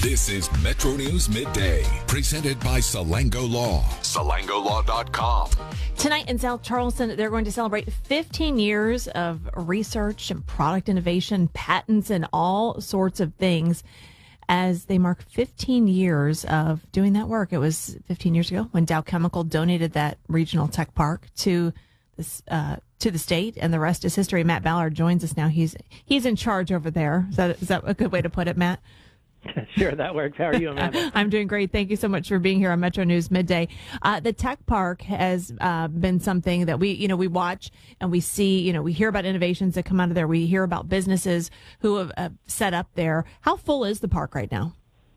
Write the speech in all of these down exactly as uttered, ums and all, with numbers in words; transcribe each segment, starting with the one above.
This is Metro News Midday, presented by Salango Law. Salango Law dot com. Tonight in South Charleston, they're going to celebrate fifteen years of research and product innovation, patents, and all sorts of things as they mark fifteen years of doing that work. It was fifteen years ago when Dow Chemical donated that regional tech park to this, uh, to the state, and the rest is history. Matt Ballard joins us now. He's he's in charge over there. Is that, is that a good way to put it, Matt? Sure, that works. How are you, Amanda? I'm doing great. Thank you so much for being here on Metro News Midday. Uh, the Tech Park has uh, been something that we, you know, we watch and we see, you know, we hear about innovations that come out of there. We hear about businesses who have uh, set up there. How full is the park right now?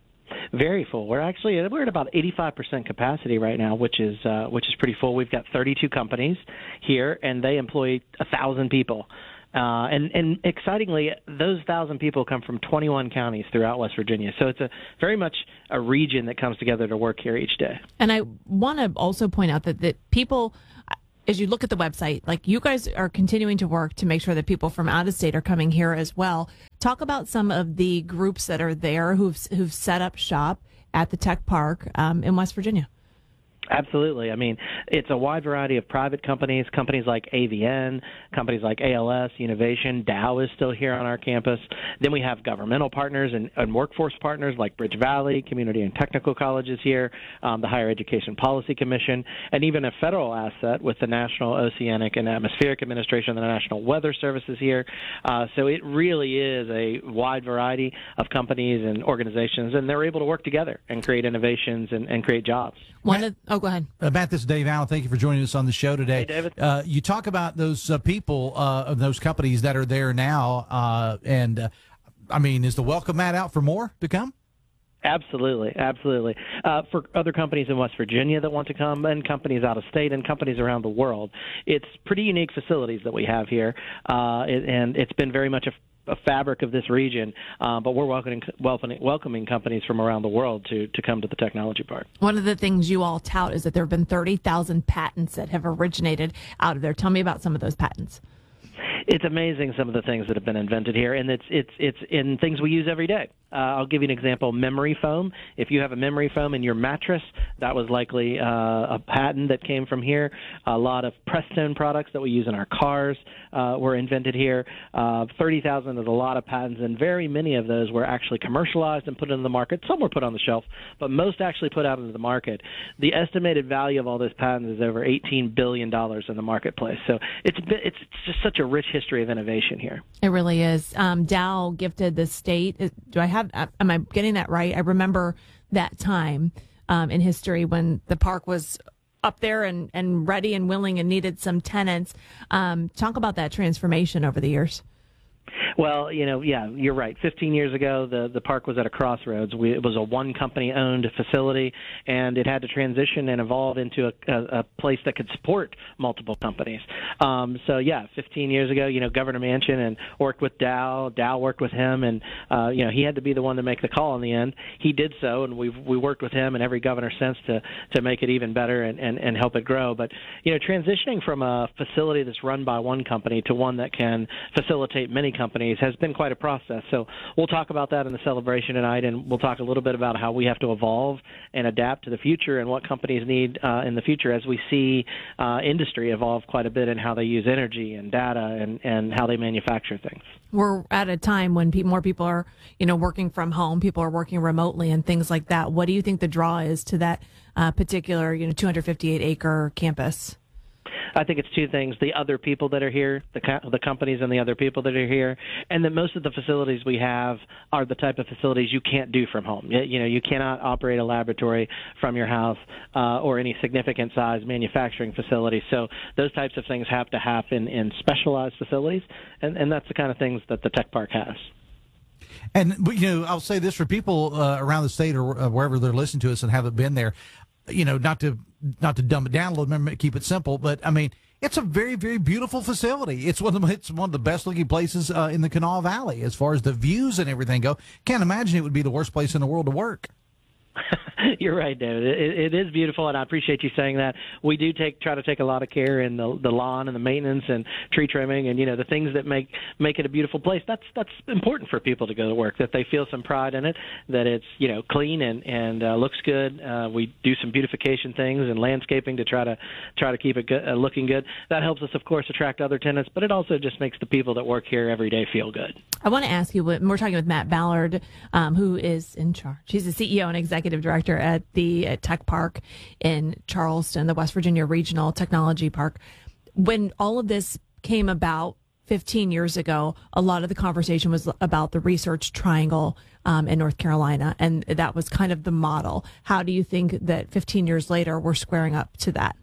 Very full. We're actually we're at about eighty-five percent capacity right now, which is uh, which is pretty full. We've got thirty-two companies here, and they employ a thousand people. Uh, and, and excitingly, those thousand people come from twenty-one counties throughout West Virginia. So it's a very much a region that comes together to work here each day. And I want to also point out that, that people, as you look at the website, like you guys are continuing to work to make sure that people from out of state are coming here as well. Talk about some of the groups that are there who've, who've set up shop at the Tech Park um, in West Virginia. Absolutely. I mean, it's a wide variety of private companies, companies like A V N, companies like A L S, Innovation, Dow is still here on our campus. Then we have governmental partners and, and workforce partners like Bridge Valley, community and technical colleges here, um, the Higher Education Policy Commission, and even a federal asset with the National Oceanic and Atmospheric Administration, the National Weather Service is here. Uh, so it really is a wide variety of companies and organizations, and they're able to work together and create innovations and, and create jobs. One of, oh, go ahead. Uh, Matt, this is Dave Allen. Thank you for joining us on the show today. Hey, David. Uh, you talk about those uh, people uh, of those companies that are there now, uh, and uh, I mean, is the welcome mat out for more to come? Absolutely, absolutely. Uh, for other companies in West Virginia that want to come, and companies out of state, and companies around the world, it's pretty unique facilities that we have here, uh, it, and it's been very much a a fabric of this region, uh, but we're welcoming, welcoming welcoming companies from around the world to, to come to the technology park. One of the things you all tout is that there have been thirty thousand patents that have originated out of there. Tell me about some of those patents. It's amazing some of the things that have been invented here, and it's it's it's in things we use every day. Uh, I'll give you an example. Memory foam. If you have a memory foam in your mattress, that was likely uh, a patent that came from here. A lot of Prestone products that we use in our cars uh, were invented here. Uh, thirty thousand is a lot of patents, and very many of those were actually commercialized and put into the market. Some were put on the shelf, but most actually put out into the market. The estimated value of all those patents is over eighteen billion dollars in the marketplace. So it's it's just such a rich history of innovation here. It really is. Um, Dow gifted the state. Do I have? Am I getting that right? I remember that time um, in history when the park was up there and, and ready and willing and needed some tenants. Um, talk about that transformation over the years. Well, you know, yeah, you're right. Fifteen years ago, the, the park was at a crossroads. We, it was a one-company-owned facility, and it had to transition and evolve into a, a, a place that could support multiple companies. Um, so, yeah, fifteen years ago, you know, Governor Manchin and worked with Dow. Dow worked with him, and, uh, you know, he had to be the one to make the call in the end. He did so, and we've we worked with him and every governor since to, to make it even better and, and, and help it grow. But, you know, transitioning from a facility that's run by one company to one that can facilitate many companies has been quite a process. So we'll talk about that in the celebration tonight, and we'll talk a little bit about how we have to evolve and adapt to the future and what companies need uh, in the future as we see uh, industry evolve quite a bit in how they use energy and data and, and how they manufacture things. We're at a time when pe- more people are, you know, working from home, people are working remotely and things like that. What do you think the draw is to that uh, particular, you know, two hundred fifty-eight acre campus? I think it's two things: the other people that are here, the co- the companies and the other people that are here, and that most of the facilities we have are the type of facilities you can't do from home. You, you know, you cannot operate a laboratory from your house uh, or any significant size manufacturing facility. So those types of things have to happen in specialized facilities, and, and that's the kind of things that the Tech Park has. And, you know, I'll say this for people uh, around the state or uh, wherever they're listening to us and haven't been there, you know, not to not to dumb it down a little bit, keep it simple, but I mean, it's a very, very beautiful facility. It's one of the, it's one of the best looking places uh, in the Kanawha Valley as far as the views and everything go. Can't imagine it would be the worst place in the world to work. You're right, David. It, it is beautiful, and I appreciate you saying that. We do take try to take a lot of care in the, the lawn and the maintenance and tree trimming, and you know the things that make make it a beautiful place. That's that's important for people to go to work. That they feel some pride in it. That it's you know clean and and uh, looks good. Uh, we do some beautification things and landscaping to try to try to keep it good, uh, looking good. That helps us, of course, attract other tenants, but it also just makes the people that work here every day feel good. I want to ask you, we're talking with Matt Ballard, um, who is in charge. He's the C E O and executive director at the at Tech Park in Charleston, the West Virginia Regional Technology Park. When all of this came about fifteen years ago, a lot of the conversation was about the Research Triangle um, in North Carolina, and that was kind of the model. How do you think that fifteen years later we're squaring up to that?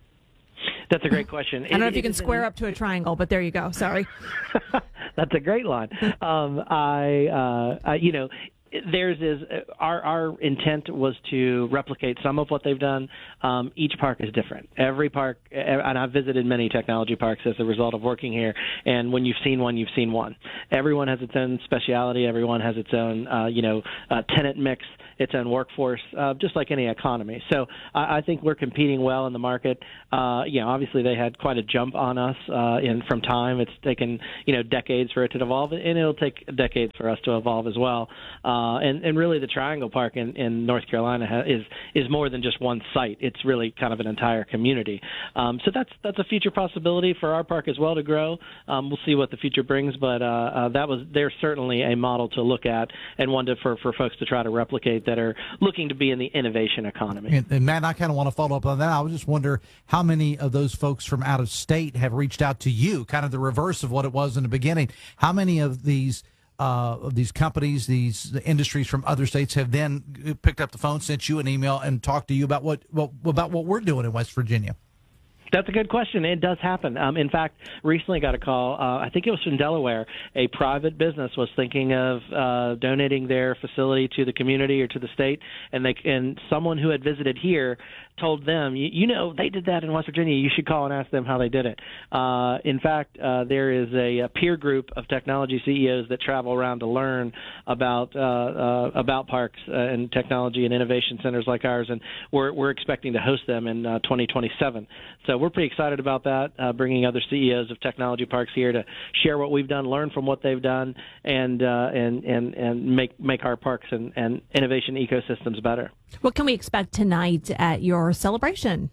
That's a great question. I don't know it, if you can square up to a triangle, but there you go. Sorry. That's a great line. Um, I, uh, I, you know, theirs is our our intent was to replicate some of what they've done. Um, each park is different. Every park, and I've visited many technology parks as a result of working here. And when you've seen one, you've seen one. Everyone has its own speciality. Everyone has its own, uh, you know, uh, tenant mix, its own workforce, uh, just like any economy. So I, I think we're competing well in the market. Uh, you know, obviously they had quite a jump on us uh, in from time. It's taken you know decades for it to evolve, and it'll take decades for us to evolve as well. Uh, and, and really, the Triangle Park in, in North Carolina ha- is is more than just one site. It's really kind of an entire community. Um, so that's that's a future possibility for our park as well to grow. Um, we'll see what the future brings, but uh, uh, that was there's certainly a model to look at and one to, for for folks to try to replicate that are looking to be in the innovation economy. And, and Matt, I kind of want to follow up on that. I was just wonder how many of those folks from out of state have reached out to you, kind of the reverse of what it was in the beginning. How many of these uh, of these companies, these industries from other states have then picked up the phone, sent you an email, and talked to you about what, what about what we're doing in West Virginia? That's a good question. It does happen. Um, in fact, recently got a call. Uh, I think it was from Delaware. A private business was thinking of uh, donating their facility to the community or to the state, and they and someone who had visited here told them, you, you know, they did that in West Virginia. You should call and ask them how they did it. Uh, in fact, uh, there is a, a peer group of technology C E Os that travel around to learn about uh, uh, about parks uh, and technology and innovation centers like ours, and we're we're expecting to host them in uh, twenty twenty-seven. So we're pretty excited about that, uh, bringing other C E Os of technology parks here to share what we've done, learn from what they've done, and uh, and and and make make our parks and, and innovation ecosystems better. What can we expect tonight at your celebration?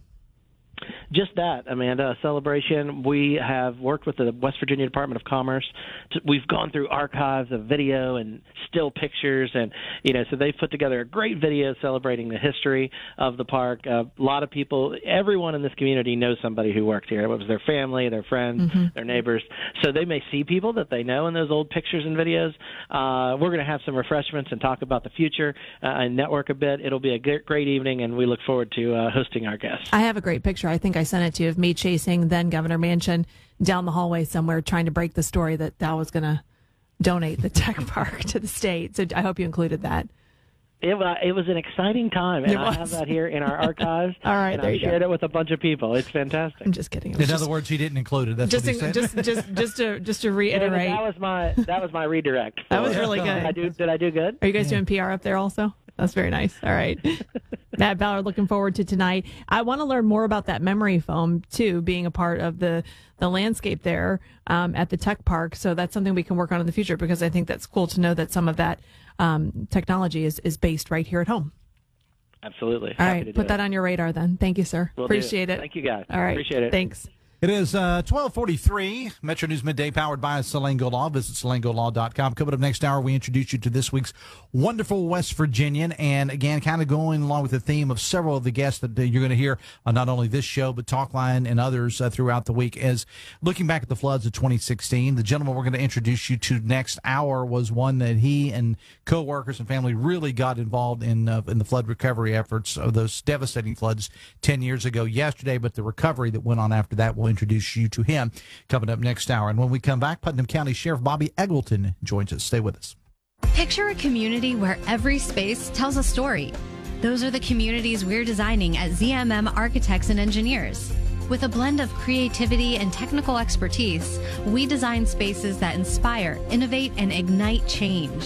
Just that, Amanda, a celebration. We have worked with the West Virginia Department of Commerce. To, we've gone through archives of video and still pictures, and you know, so they've put together a great video celebrating the history of the park. Uh, a lot of people, everyone in this community knows somebody who worked here. It was their family, their friends, mm-hmm. their neighbors. So they may see people that they know in those old pictures and videos. Uh, we're going to have some refreshments and talk about the future uh, and network a bit. It'll be a great, great evening, and we look forward to uh, hosting our guests. I have a great picture. I think I sent it to you of me chasing then Governor Manchin down the hallway somewhere trying to break the story that Dow was going to donate the tech park to the state. So I hope you included that. It, uh, it was an exciting time, and It I was. have that here in our archives. All right, and there I you shared go. it with a bunch of people. It's fantastic. I'm just kidding. In just, other words, he didn't include it. That's just, what he said. just, just, just to just to You know, reiterate, that was my that was my redirect. that was really good. Did I do, did I do good? Are you guys doing P R up there also? That's very nice. All right. Matt Ballard, looking forward to tonight. I want to learn more about that memory foam, too, being a part of the, the landscape there um, at the tech park. So that's something we can work on in the future, because I think that's cool to know that some of that um, technology is, is based right here at home. Absolutely. All Happy right. to do Put it. that on your radar then. Thank you, sir. Will do. Appreciate it. Thank you, guys. All right. Appreciate it. Thanks. It is uh, twelve forty-three, Metro News Midday, powered by Salango Law. Visit salango law dot com. Coming up next hour, we introduce you to this week's wonderful West Virginian. And again, kind of going along with the theme of several of the guests that uh, you're going to hear on not only this show, but Talkline and others uh, throughout the week. As looking back at the floods of twenty sixteen, the gentleman we're going to introduce you to next hour was one that he and co-workers and family really got involved in, uh, in the flood recovery efforts of those devastating floods ten years ago yesterday. But the recovery that went on after that will introduce you to him coming up next hour. And when we come back, Putnam County Sheriff Bobby Eggleton joins us. Stay with us. Picture a community where every space tells a story. Those are the communities we're designing at Z M M Architects and Engineers. With a blend of creativity and technical expertise, we design spaces that inspire, innovate, and ignite change.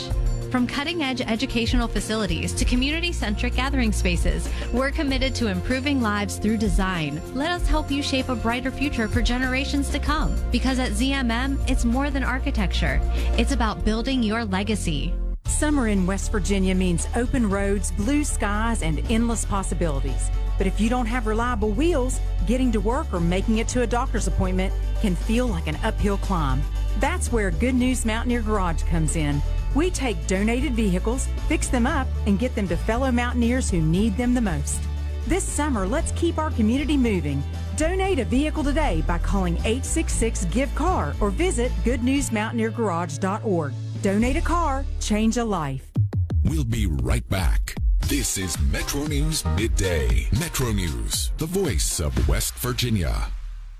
From cutting-edge educational facilities to community-centric gathering spaces, we're committed to improving lives through design. Let us help you shape a brighter future for generations to come. Because at Z M M, it's more than architecture. It's about building your legacy. Summer in West Virginia means open roads, blue skies, and endless possibilities. But if you don't have reliable wheels, getting to work or making it to a doctor's appointment can feel like an uphill climb. That's where Good News Mountaineer Garage comes in. We take donated vehicles, fix them up, and get them to fellow mountaineers who need them the most. This summer, let's keep our community moving. Donate a vehicle today by calling eight six six, give car or visit good news mountaineer garage dot org. Donate a car, change a life. We'll be right back. This is Metro News Midday. Metro News, the voice of West Virginia.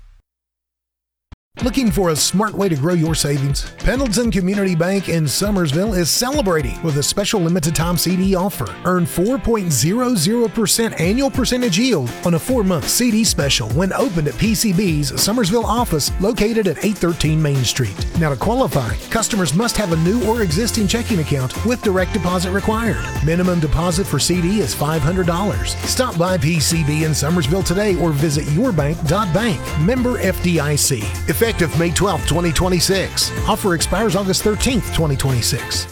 Looking for a smart way to grow your savings? Pendleton Community Bank in Summersville is celebrating with a special limited time C D offer. Earn four point zero zero percent annual percentage yield on a four-month C D special when opened at P C B's Summersville office located at eight thirteen Main Street. Now to qualify, customers must have a new or existing checking account with direct deposit required. Minimum deposit for C D is five hundred dollars. Stop by P C B in Summersville today or visit your bank dot bank. Member F D I C. Effective May twelfth, twenty twenty-six. Offer expires August thirteenth, twenty twenty-six.